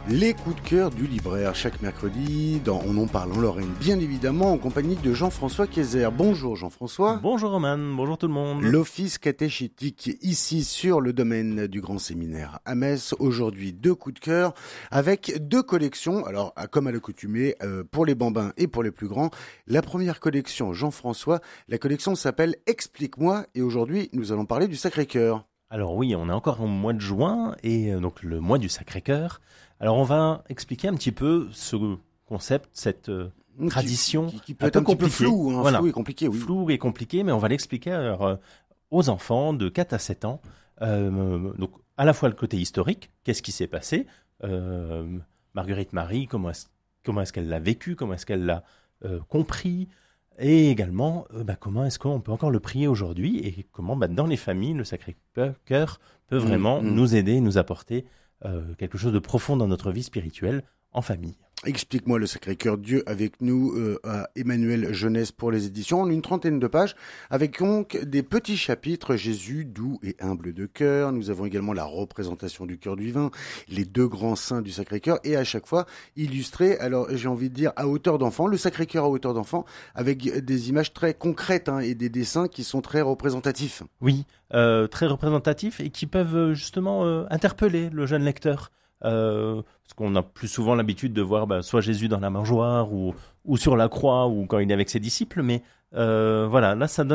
Les coups de cœur du libraire, chaque mercredi, On en parle en Lorraine, bien évidemment, en compagnie de Jean-François Kayser. Bonjour Jean-François. Bonjour Roman, bonjour tout le monde. L'office catéchétique, ici sur le domaine du Grand Séminaire à Metz. Aujourd'hui, 2 coups de cœur avec 2 collections. Alors, comme à l'accoutumée, pour les bambins et pour les plus grands. La première collection, Jean-François, la collection s'appelle Explique-moi et aujourd'hui, nous allons parler du Sacré-Cœur. Alors oui, on est encore au mois de juin et donc le mois du Sacré-Cœur. Alors on va expliquer un petit peu ce concept, cette tradition qui peut être un petit peu flou, voilà. Flou et compliqué, oui. Flou et compliqué, mais on va l'expliquer aux enfants de 4 à 7 ans. Donc à la fois le côté historique, qu'est-ce qui s'est passé, Marguerite Marie, comment est-ce qu'elle l'a vécu, comment est-ce qu'elle l'a compris, et également comment est-ce qu'on peut encore le prier aujourd'hui et comment dans les familles le Sacré-Cœur peut vraiment nous aider, nous apporter quelque chose de profond dans notre vie spirituelle en famille. Explique-moi le Sacré-Cœur, Dieu avec nous, à Emmanuel Jeunesse pour les éditions, en une 30aine de pages, avec donc des petits chapitres, Jésus doux et humble de cœur. Nous avons également la représentation du cœur divin, les 2 grands saints du Sacré-Cœur, et à chaque fois illustrés, alors j'ai envie de dire à hauteur d'enfant, le Sacré-Cœur à hauteur d'enfant, avec des images très concrètes et des dessins qui sont très représentatifs. Oui, très représentatifs et qui peuvent justement interpeller le jeune lecteur. Parce qu'on a plus souvent l'habitude de voir soit Jésus dans la mangeoire ou sur la croix ou quand il est avec ses disciples, mais voilà, là ça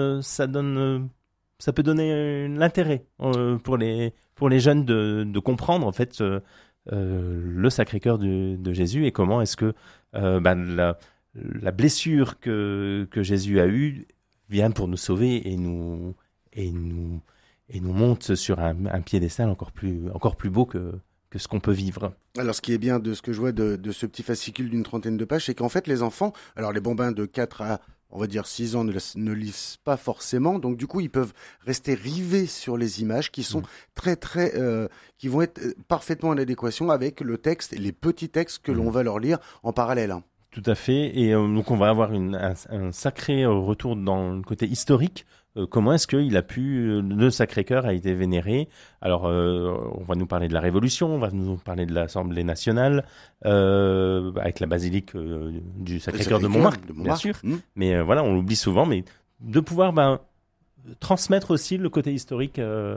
peut donner l'intérêt pour les jeunes de comprendre en fait le Sacré-Cœur de Jésus et comment est-ce que la blessure que Jésus a eue vient pour nous sauver et nous monte sur un piédestal encore plus beau que ce qu'on peut vivre. Alors, ce qui est bien de ce que je vois de ce petit fascicule d'une 30aine de pages, c'est qu'en fait, les enfants, alors les bambins de 4 à, on va dire 6 ans ne lisent pas forcément, donc du coup, ils peuvent rester rivés sur les images qui sont qui vont être parfaitement en adéquation avec le texte, les petits textes que l'on va leur lire en parallèle. Tout à fait, et donc on va avoir un sacré retour dans le côté historique. Comment est-ce qu'il a pu, le Sacré-Cœur a été vénéré? Alors, on va nous parler de la Révolution, on va nous parler de l'Assemblée nationale, avec la basilique du Sacré-Cœur de Montmartre, bien sûr. Mais voilà, on l'oublie souvent, mais de pouvoir transmettre aussi le côté historique